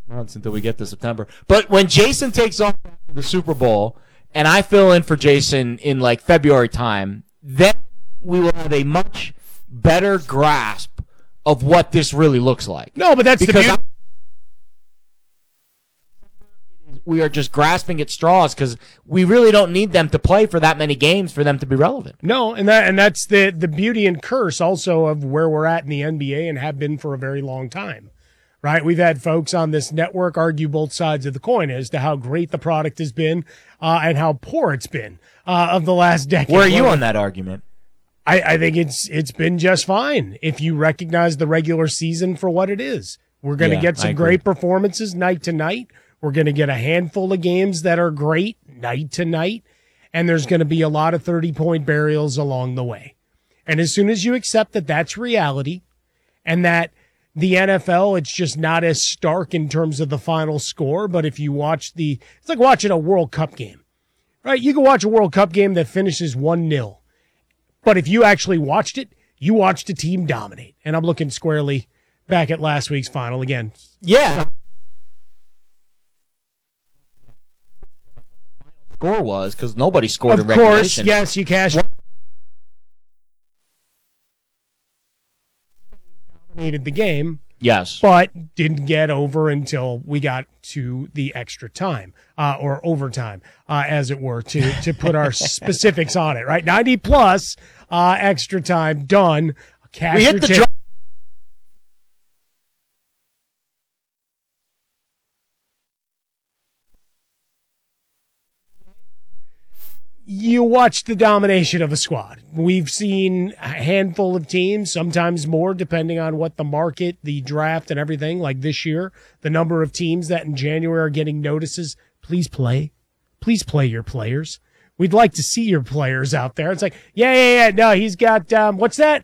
months until we get to September. But when Jason takes off the Super Bowl, and I fill in for Jason in like February time, then we will have a much better grasp of what this really looks like. No, but that's because we are just grasping at straws because we really don't need them to play for that many games for them to be relevant. No, and that's the beauty and curse also of where we're at in the NBA and have been for a very long time. Right? We've had folks on this network argue both sides of the coin as to how great the product has been and how poor it's been of the last decade. Where are you on that argument? I think it's been just fine if you recognize the regular season for what it is. We're going to get some great performances night to night. We're going to get a handful of games that are great night to night, and there's going to be a lot of 30-point burials along the way. And as soon as you accept that that's reality and that the NFL, it's just not as stark in terms of the final score, but if you watch it's like watching a World Cup game, right? You can watch a World Cup game that finishes 1-0. But if you actually watched it, you watched a team dominate. And I'm looking squarely back at last week's final again. Yeah. Score was because nobody scored in regulation. Of course, yes, you cashed. Dominated the game. Yes. But didn't get over until we got to the extra time or overtime, as it were, to put our specifics on it, right? 90 plus extra time done. We hit the drop. You watch the domination of a squad. We've seen a handful of teams, sometimes more, depending on what the market, the draft, and everything. Like this year, the number of teams that in January are getting notices. Please play. Please play your players. We'd like to see your players out there. It's like, yeah. No, he's got, what's that?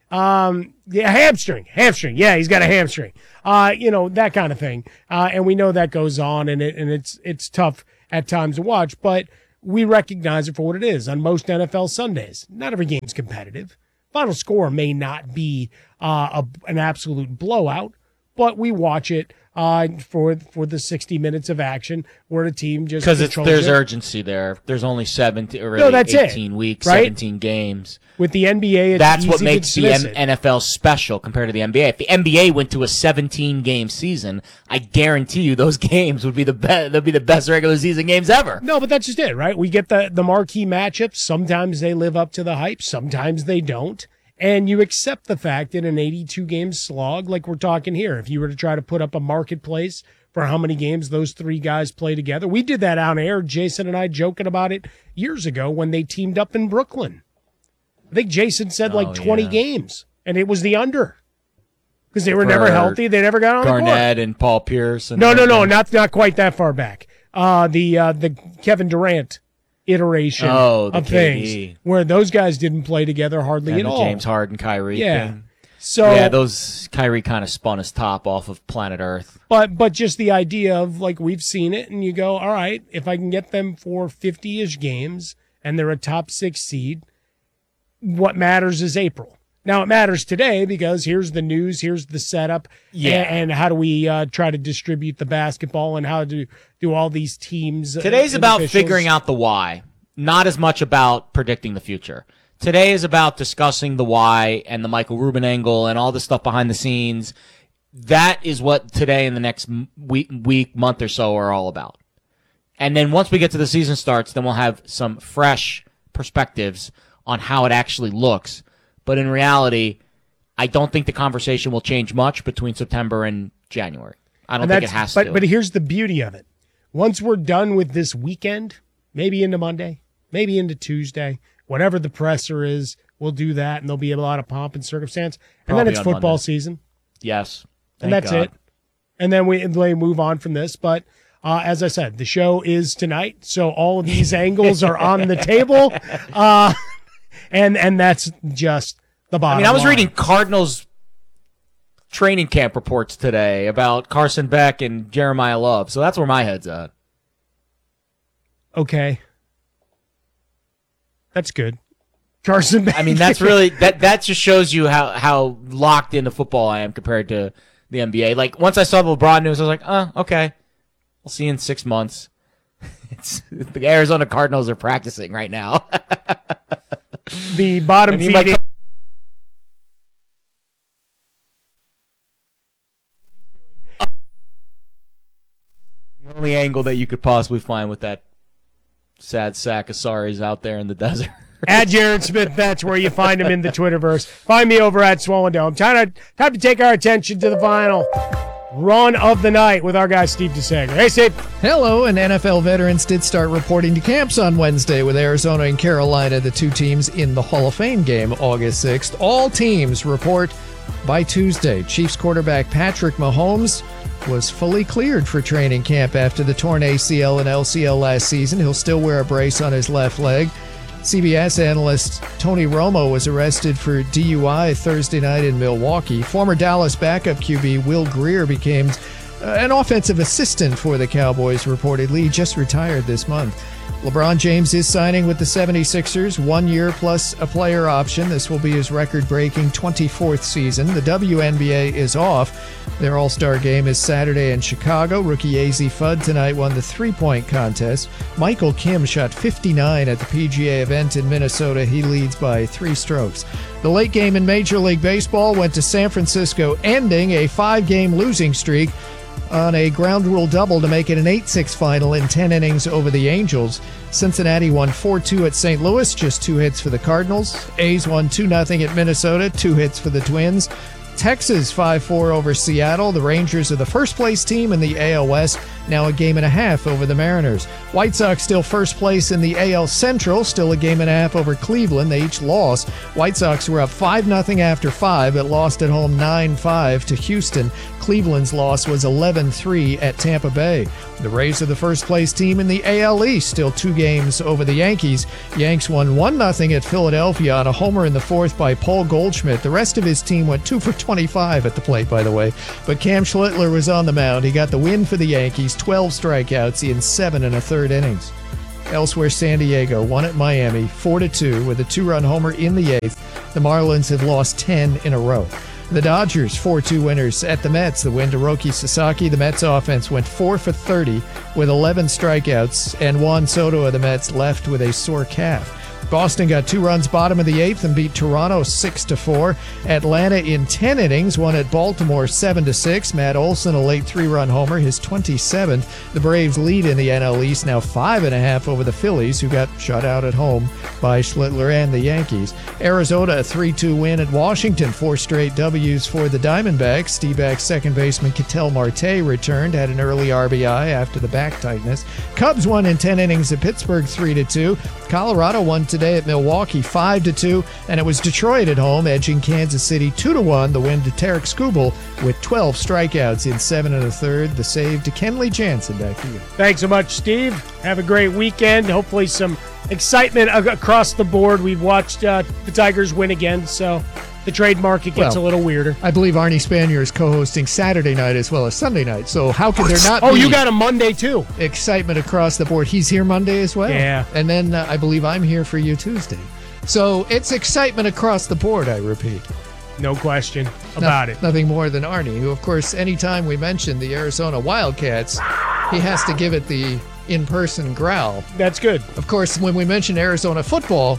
Hamstring. Yeah, he's got a hamstring. That kind of thing. And we know that goes on, and it's tough at times to watch, but we recognize it for what it is. On most NFL Sundays, not every game's competitive. Final score may not be an absolute blowout, but we watch it for the 60 minutes of action where the team just because there's urgency there. There's only 18 weeks, right? 17 games. With the NBA, that's what makes the NFL special compared to the NBA. If the NBA went to a 17-game season, I guarantee you those games would be the best. They'll be the best regular season games ever. No, but that's just it, right? We get the marquee matchups. Sometimes they live up to the hype. Sometimes they don't. And you accept the fact in an 82-game slog, like we're talking here, if you were to try to put up a marketplace for how many games those three guys play together. We did that on air, Jason and I joking about it years ago when they teamed up in Brooklyn. I think Jason said 20 games, and it was the under. Because they were never healthy. They never got on the court. Garnett and Paul Pierce. No, not quite that far back. The Kevin Durant iteration of things where those guys didn't play together hardly at all. James Harden, Kyrie. Yeah. Thing. So those Kyrie kind of spun his top off of planet Earth. But just the idea of we've seen it and you go, all right, if I can get them for 50-ish games and they're a top 6 seed, what matters is April. Now it matters today because here's the news, here's the setup, and how do we try to distribute the basketball and how to do all these teams. Today's about figuring out the why, not as much about predicting the future. Today is about discussing the why and the Michael Rubin angle and all the stuff behind the scenes. That is what today and the next week, month or so are all about. And then once we get to the season starts, then we'll have some fresh perspectives on how it actually looks. But in reality, I don't think the conversation will change much between September and January. I don't think it has to. But here's the beauty of it. Once we're done with this weekend, maybe into Monday, maybe into Tuesday, whatever the presser is, we'll do that, and there'll be a lot of pomp and circumstance. And then it's football season. Yes. And that's it. And then we move on from this. But as I said, the show is tonight, so all of these angles are on the table. And that's just the bottom line. I was reading Cardinals training camp reports today about Carson Beck and Jeremiah Love, so that's where my head's at. Okay. That's good. Carson Beck. That's really that just shows you how locked into football I am compared to the NBA. Like, once I saw the LeBron news, I was like, okay. We'll see you in 6 months. The Arizona Cardinals are practicing right now. The bottom feeding. The only angle that you could possibly find with that sad sack of sorries out there in the desert. At Jared Smith, that's where you find him in the Twitterverse. Find me over at Swollen Dome. Time to take our attention to the final run of the night with our guy Steve DeSager. Hey, Steve. Hello, and NFL veterans did start reporting to camps on Wednesday with Arizona and Carolina, the two teams in the Hall of Fame game August 6th. All teams report by Tuesday. Chiefs quarterback Patrick Mahomes was fully cleared for training camp after the torn ACL and LCL last season. He'll still wear a brace on his left leg. CBS analyst Tony Romo was arrested for DUI Thursday night in Milwaukee. Former Dallas backup QB Will Grier became an offensive assistant for the Cowboys, reportedly. He just retired this month. LeBron James is signing with the 76ers, 1 year plus a player option. This will be his record-breaking 24th season. The WNBA is off. Their All-Star game is Saturday in Chicago. Rookie AZ Fudd tonight won the three-point contest. Michael Kim shot 59 at the PGA event in Minnesota. He leads by 3 strokes. The late game in Major League Baseball went to San Francisco, ending a 5-game losing streak on a ground rule double to make it an 8-6 final in 10 innings over the Angels. Cincinnati won 4-2 at St. Louis, just 2 hits for the Cardinals. A's won 2-0 at Minnesota, 2 hits for the Twins. Texas 5-4 over Seattle. The Rangers are the first-place team in the AL West, now a game and a half over the Mariners. White Sox still first place in the AL Central, still a game and a half over Cleveland. They each lost. White Sox were up 5-0 after 5, but lost at home 9-5 to Houston. Cleveland's loss was 11-3 at Tampa Bay. The Rays are the first-place team in the AL East, still 2 games over the Yankees. Yanks won 1-0 at Philadelphia on a homer in the 4th by Paul Goldschmidt. The rest of his team went 2 for 25 at the plate, by the way. But Cam Schlittler was on the mound. He got the win for the Yankees, 12 strikeouts in 7 1/3 innings. Elsewhere, San Diego won at Miami 4-2 with a 2-run homer in the 8th. The Marlins have lost 10 in a row. The Dodgers 4-2 winners at the Mets. The win to Roki Sasaki. The Mets offense went 4 for 30 with 11 strikeouts, and Juan Soto of the Mets left with a sore calf. Boston got 2 runs bottom of the 8th and beat Toronto 6-4. Atlanta in 10 innings won at Baltimore 7-6. Matt Olson, a late 3-run homer, his 27th. The Braves lead in the NL East, now 5.5 over the Phillies, who got shut out at home by Schlittler and the Yankees. Arizona, a 3-2 win at Washington. 4 straight W's for the Diamondbacks. D-backs second baseman Ketel Marte returned, had an early RBI after the back tightness. Cubs won in 10 innings at Pittsburgh 3-2. Colorado won today at Milwaukee 5-2, and it was Detroit at home edging Kansas City 2-1. The win to Tarek Skubal with 12 strikeouts in 7 1/3. The save to Kenley Jansen. Back to you. Thanks so much, Steve. Have a great weekend. Hopefully some excitement across the board. We've watched the Tigers win again, so the trade market gets a little weirder. I believe Arnie Spanier is co-hosting Saturday night as well as Sunday night, so how could there not be... Oh, you got a Monday, too. ...excitement across the board. He's here Monday as well. Yeah. And then I believe I'm here for you Tuesday. So it's excitement across the board, I repeat. No question about it. Nothing more than Arnie, who, of course, anytime we mention the Arizona Wildcats, he has to give it the in-person growl. That's good. Of course, when we mention Arizona football...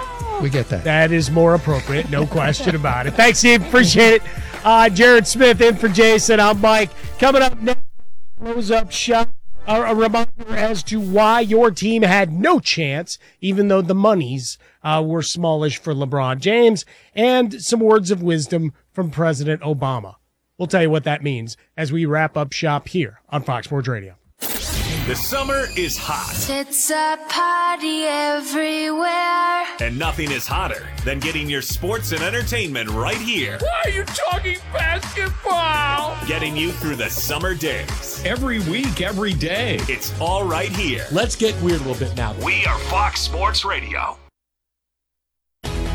we get that. That is more appropriate, no question about it. Thanks, Steve. Appreciate it. Jared Smith in for Jason. I'm Mike. Coming up next, close up shop. A reminder as to why your team had no chance, even though the monies were smallish for LeBron James, and some words of wisdom from President Obama. We'll tell you what that means as we wrap up shop here on Fox Sports Radio. The summer is hot. It's a party everywhere. And nothing is hotter than getting your sports and entertainment right here. Why are you talking basketball? Getting you through the summer days. Every week, every day. It's all right here. Let's get weird a little bit now. We are Fox Sports Radio.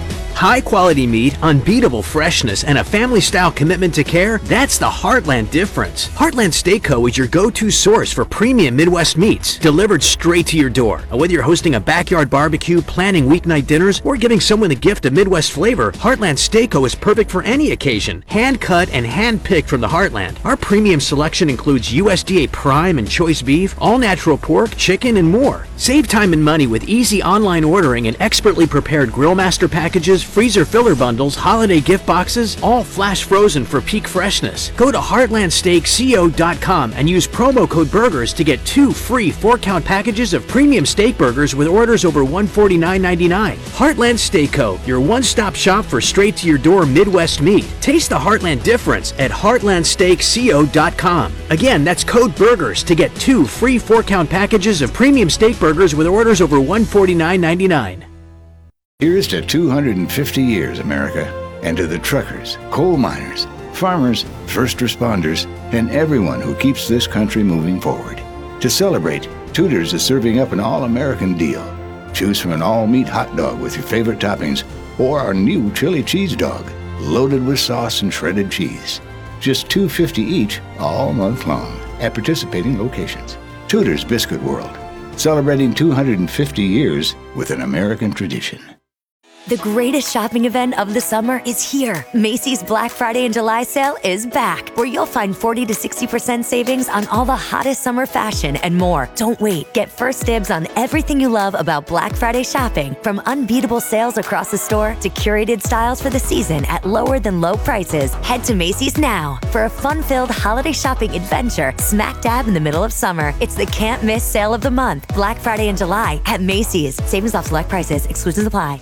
High-quality meat, unbeatable freshness, and a family-style commitment to care, that's the Heartland difference. Heartland Steak Co. is your go-to source for premium Midwest meats, delivered straight to your door. Whether you're hosting a backyard barbecue, planning weeknight dinners, or giving someone a gift of Midwest flavor, Heartland Steak Co. is perfect for any occasion. Hand-cut and hand-picked from the Heartland. Our premium selection includes USDA Prime and Choice beef, all-natural pork, chicken, and more. Save time and money with easy online ordering and expertly prepared Grillmaster packages, freezer filler bundles, holiday gift boxes, all flash frozen for peak freshness. Go to heartlandsteakco.com and use promo code BURGERS to get 2 free 4-count packages of premium steak burgers with orders over $149.99. Heartland Steak Co., your one-stop shop for straight-to-your-door Midwest meat. Taste the Heartland difference at heartlandsteakco.com. Again, that's code BURGERS to get 2 free 4-count packages of premium steak burgers with orders over $149.99. Here's to 250 years, America, and to the truckers, coal miners, farmers, first responders, and everyone who keeps this country moving forward. To celebrate, Tudor's is serving up an all-American deal. Choose from an all-meat hot dog with your favorite toppings or our new chili cheese dog, loaded with sauce and shredded cheese. Just $2.50 each all month long at participating locations. Tudor's Biscuit World, celebrating 250 years with an American tradition. The greatest shopping event of the summer is here. Macy's Black Friday and July sale is back, where you'll find 40 to 60% savings on all the hottest summer fashion and more. Don't wait. Get first dibs on everything you love about Black Friday shopping, from unbeatable sales across the store to curated styles for the season at lower than low prices. Head to Macy's now for a fun-filled holiday shopping adventure smack dab in the middle of summer. It's the can't miss sale of the month. Black Friday and July at Macy's. Savings off select prices. Exclusions apply.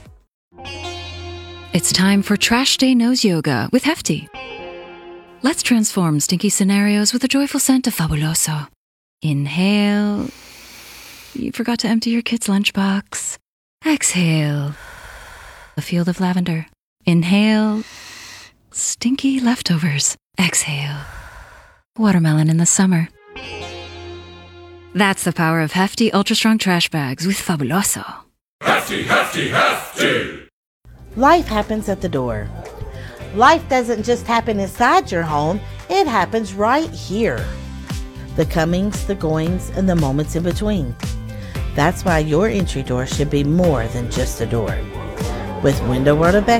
It's time for Trash Day Nose Yoga with Hefty. Let's transform stinky scenarios with a joyful scent of Fabuloso. Inhale. You forgot to empty your kid's lunchbox. Exhale. A field of lavender. Inhale. Stinky leftovers. Exhale. Watermelon in the summer. That's the power of Hefty Ultra Strong Trash Bags with Fabuloso. Hefty, hefty, hefty! Life happens at the door. Life doesn't just happen inside your home, it happens right here. The comings, the goings, and the moments in between. That's why your entry door should be more than just a door. With Window World of